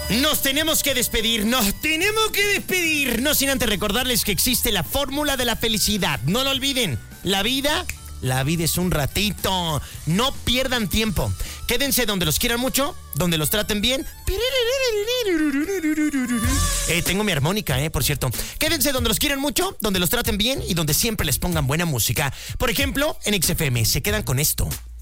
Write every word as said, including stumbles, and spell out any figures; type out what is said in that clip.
Nos tenemos que despedir, nos tenemos que despedir. No sin antes recordarles que existe la fórmula de la felicidad. No lo olviden, la vida, la vida es un ratito. No pierdan tiempo. Quédense donde los quieran mucho, donde los traten bien. Eh, tengo mi armónica, eh, por cierto. Quédense donde los quieran mucho, donde los traten bien y donde siempre les pongan buena música. Por ejemplo, en X F M se quedan con esto.